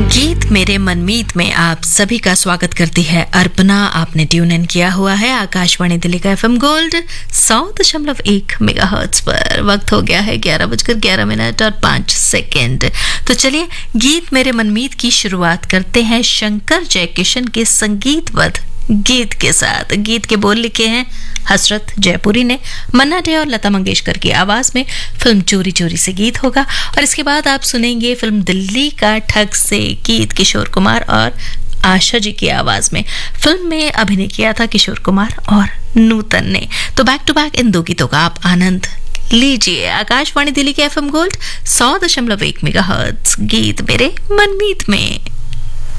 गीत मेरे मनमीत में आप सभी का स्वागत करती है अर्पणा। आपने ट्यून इन किया हुआ है आकाशवाणी दिल्ली का एफएम गोल्ड 100.1 मेगाहर्ट्ज पर। वक्त हो गया है 11:11 और 5 सेकेंड। तो चलिए गीत मेरे मनमीत की शुरुआत करते हैं शंकर जयकिशन के संगीतबद्ध गीत के साथ। गीत के बोल लिखे हैं हसरत जयपुरी ने, मन्ना डे और लता मंगेशकर की आवाज में। फिल्म चोरी चोरी से गीत होगा और इसके बाद आप सुनेंगे फिल्म दिल्ली का ठग से गीत किशोर कुमार और आशा जी की आवाज में। फिल्म में अभिनय किया था किशोर कुमार और नूतन ने। तो बैक टू बैक इन दो गीतों का आप आनंद लीजिए। आकाशवाणी दिल्ली के एफएम गोल्ड 100.1 मेगाहर्ट्ज। गीत मेरे मनमीत में।